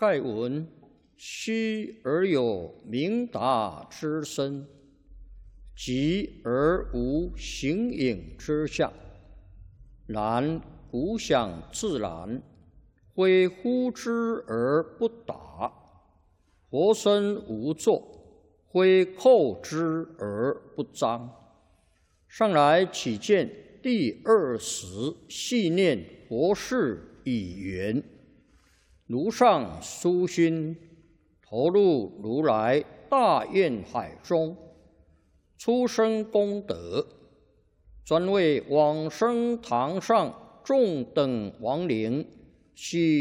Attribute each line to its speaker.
Speaker 1: 盖闻虚而有明达之身，寂而无形影之相。然古想自然，非呼之而不答；活身无作，非叩之而不彰。上来启见第20细念佛事已圆，如上殊心，投入如来大愿海中，出生功德，专为往生堂上众等亡灵，须